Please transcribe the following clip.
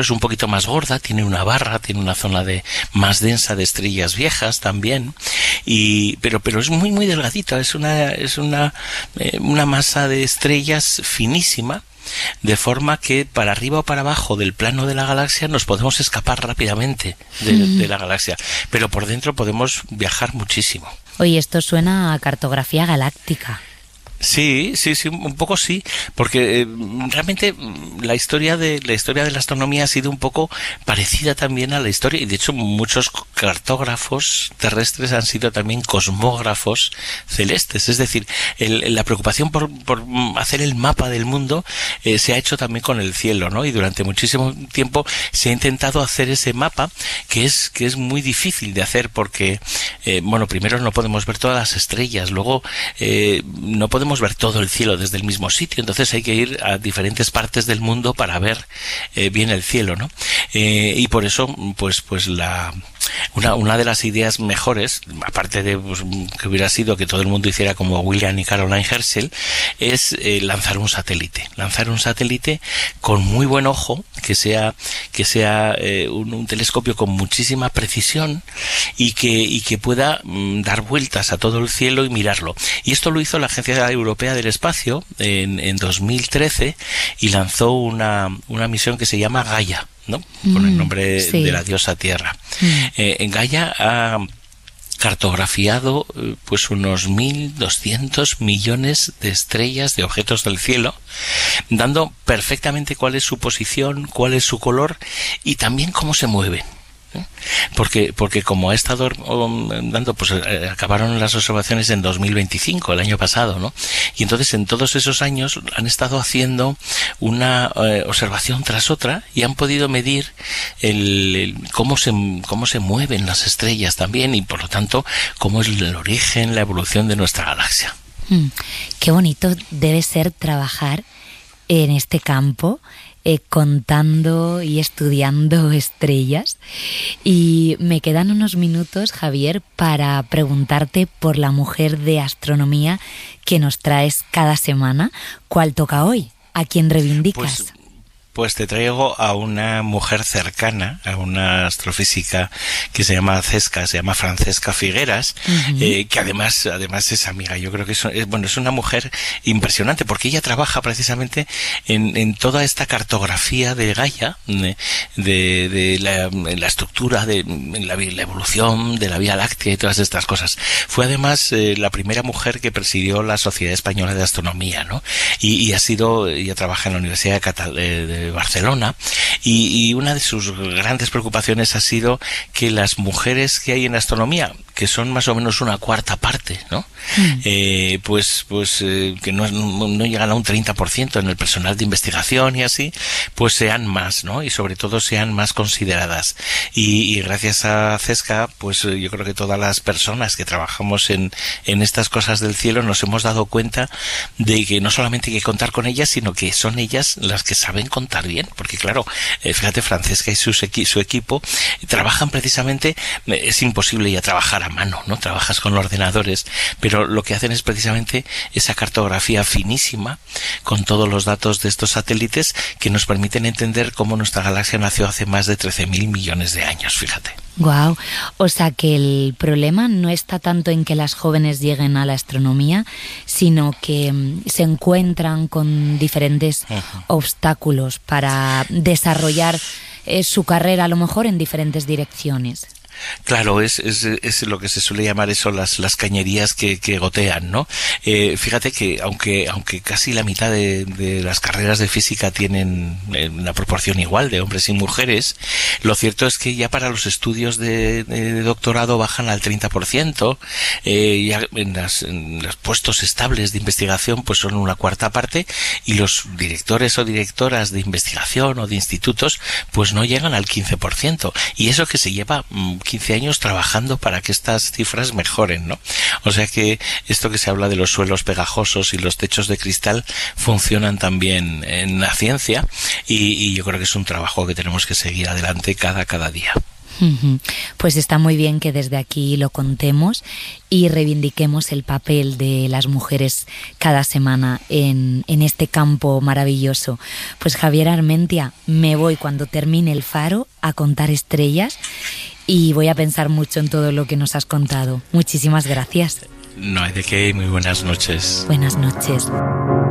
es un poquito más gorda, tiene una barra, tiene una zona de más densa de estrellas viejas también, pero es muy delgadita, es una masa de estrellas finísima, de forma que para arriba o para abajo del plano de la galaxia nos podemos escapar rápidamente de la galaxia, pero por dentro podemos viajar muchísimo. Oye, esto suena a cartografía galáctica. Sí, un poco sí, porque realmente la historia de la astronomía ha sido un poco parecida también a la historia, y de hecho muchos cartógrafos terrestres han sido también cosmógrafos celestes, es decir, la preocupación por hacer el mapa del mundo se ha hecho también con el cielo, ¿no? Y durante muchísimo tiempo se ha intentado hacer ese mapa que es muy difícil de hacer porque primero no podemos ver todas las estrellas, luego no podemos ver todo el cielo desde el mismo sitio, entonces hay que ir a diferentes partes del mundo para ver bien el cielo, ¿no? Y por eso, pues una de las ideas mejores, aparte de que hubiera sido que todo el mundo hiciera como William y Caroline Herschel, es lanzar un satélite con muy buen ojo, que sea un telescopio con muchísima precisión y que pueda dar vueltas a todo el cielo y mirarlo. Y esto lo hizo la Agencia Europea del Espacio en 2013 y lanzó una misión que se llama Gaia, ¿no? Con el nombre de la diosa Tierra. En Gaia ha cartografiado pues unos 1.200 millones de estrellas, de objetos del cielo, dando perfectamente cuál es su posición, cuál es su color y también cómo se mueven. Porque como ha estado dando, pues acabaron las observaciones en 2025, el año pasado, ¿no? Y entonces en todos esos años han estado haciendo una observación tras otra y han podido medir cómo se mueven las estrellas también y por lo tanto cómo es el origen, la evolución de nuestra galaxia. Qué bonito debe ser trabajar en este campo, contando y estudiando estrellas. Y me quedan unos minutos, Javier, para preguntarte por la mujer de astronomía que nos traes cada semana. ¿Cuál toca hoy? ¿A quién reivindicas? Pues te traigo a una mujer cercana, a una astrofísica que se llama Francesca Figueras, que además es amiga. Yo creo que es una mujer impresionante porque ella trabaja precisamente en toda esta cartografía de Gaia, de la estructura, en la evolución de la Vía Láctea y todas estas cosas. Fue además la primera mujer que presidió la Sociedad Española de Astronomía, ¿no? Y ella trabaja en la Universidad de Barcelona y una de sus grandes preocupaciones ha sido que las mujeres que hay en astronomía, que son más o menos una cuarta parte, ¿no? Que no llegan a un 30% en el personal de investigación y así, pues sean más, ¿no? Y sobre todo sean más consideradas. Y gracias a Cesca, pues yo creo que todas las personas que trabajamos en estas cosas del cielo nos hemos dado cuenta de que no solamente hay que contar con ellas, sino que son ellas las que saben contar bien, porque claro, fíjate, Francesca y su equipo trabajan precisamente, es imposible ya trabajar a mano, ¿no? Trabajas con ordenadores, pero lo que hacen es precisamente esa cartografía finísima con todos los datos de estos satélites que nos permiten entender cómo nuestra galaxia nació hace más de 13.000 millones de años, fíjate. Guau, o sea que el problema no está tanto en que las jóvenes lleguen a la astronomía, sino que se encuentran con diferentes obstáculos para desarrollar su carrera a lo mejor en diferentes direcciones. Claro, es lo que se suele llamar eso, las cañerías que gotean, ¿no? Fíjate que aunque casi la mitad de las carreras de física tienen una proporción igual de hombres y mujeres, lo cierto es que ya para los estudios de doctorado bajan al 30%, ya en los puestos estables de investigación pues son una cuarta parte, y los directores o directoras de investigación o de institutos pues no llegan al 15%, y eso que se lleva 15 años trabajando para que estas cifras mejoren, ¿no? O sea que esto que se habla de los suelos pegajosos y los techos de cristal funcionan también en la ciencia, y yo creo que es un trabajo que tenemos que seguir adelante cada día. Pues está muy bien que desde aquí lo contemos y reivindiquemos el papel de las mujeres cada semana en este campo maravilloso. Pues Javier Armentia, me voy cuando termine el Faro a contar estrellas y voy a pensar mucho en todo lo que nos has contado. Muchísimas gracias. No hay de qué, muy buenas noches. Buenas noches.